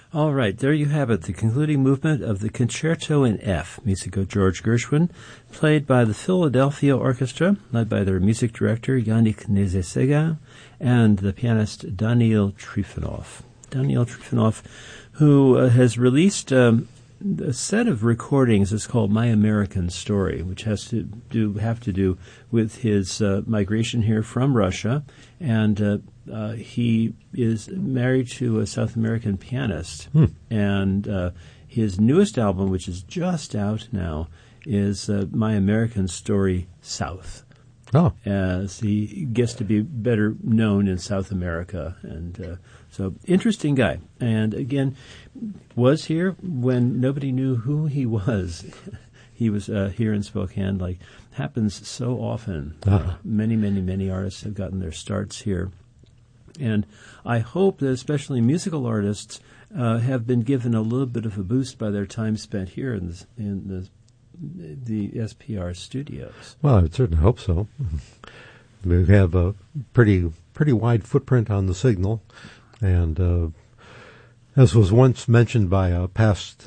All right, there you have it, the concluding movement of the Concerto in F, music of George Gershwin, played by the Philadelphia Orchestra, led by their music director, Yannick Nézet-Séguin, and the pianist Daniil Trifonov. Daniil Trifonov, who has released a set of recordings. It's called My American Story, which have to do with his migration here from Russia, and he is married to a South American pianist, and his newest album, which is just out now, is My American Story South. Oh. As he gets to be better known in South America. And so, interesting guy. And again, was here when nobody knew who he was. He was here in Spokane, like happens so often. Many artists have gotten their starts here. And I hope that especially musical artists have been given a little bit of a boost by their time spent here in the SPR studios. Well, I would certainly hope so. We have a pretty wide footprint on the signal, and as was once mentioned by a past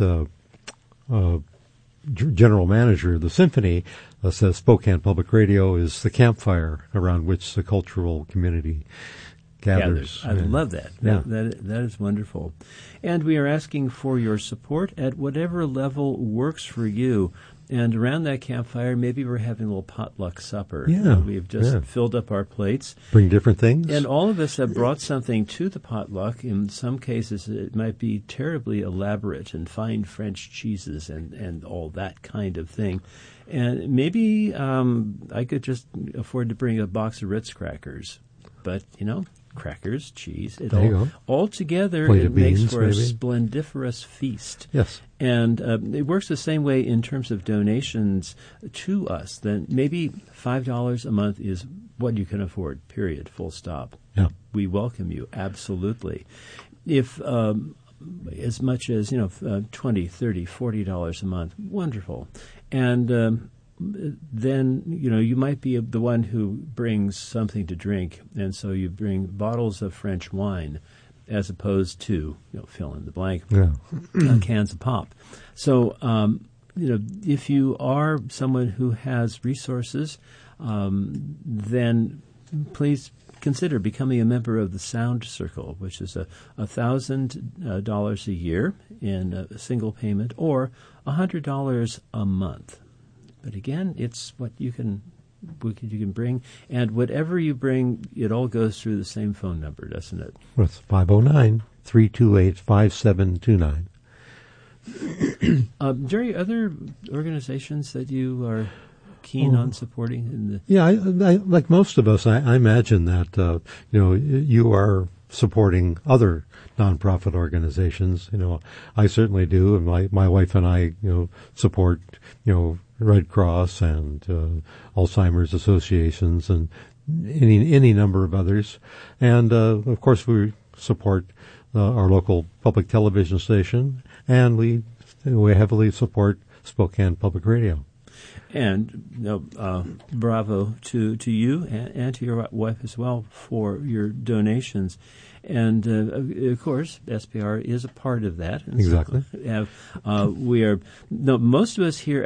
general manager of the symphony, says Spokane Public Radio is the campfire around which the cultural community gathers. I love that. Yeah. That is wonderful. And we are asking for your support at whatever level works for you. And around that campfire, maybe we're having a little potluck supper. Yeah. We've just filled up our plates. Bring different things. And all of us have brought something to the potluck. In some cases, it might be terribly elaborate and fine French cheeses and all that kind of thing. And maybe I could just afford to bring a box of Ritz crackers. But, crackers, cheese, all together, it makes for a splendiferous feast. Yes. And it works the same way in terms of donations to us. Then maybe $5 a month is what you can afford, period, full stop. Yeah. We welcome you, absolutely. If as much as, $20, $30, $40 a month, wonderful. And then, you might be the one who brings something to drink, and so you bring bottles of French wine as opposed to, fill in the blank, cans of pop. So, if you are someone who has resources, then please consider becoming a member of the Sound Circle, which is $1,000 a year in a single payment, or $100 a month. But again, it's what you can bring, and whatever you bring, it all goes through the same phone number, doesn't it? Well, it's 509-328-5729. Jerry, other organizations that you are keen on supporting? I, like most of us, I imagine that you are supporting other nonprofit organizations. I certainly do, and my wife and I, support Red Cross and Alzheimer's associations and any number of others. And, of course, we support our local public television station, and we heavily support Spokane Public Radio. And bravo to you and to your wife as well for your donations. And, of course, SPR is a part of that. And exactly. So, most of us here